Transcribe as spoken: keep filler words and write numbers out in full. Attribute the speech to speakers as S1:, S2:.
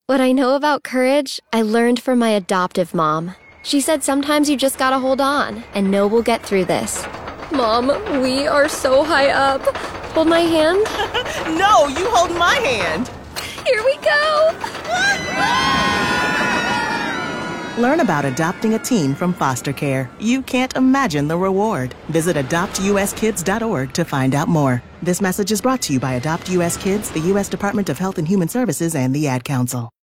S1: What I know about courage, I learned from my adoptive mom. She said sometimes you just gotta hold on and know we'll get through this. Mom, we are so high up. Hold my hand?
S2: No, you hold my hand.
S1: Here we go.
S2: Learn about adopting a teen from foster care. You can't imagine the reward. Visit adopt u s kids dot org to find out more. This message is brought to you by Adopt U S Kids, the U S Department of Health and Human Services, and the Ad Council.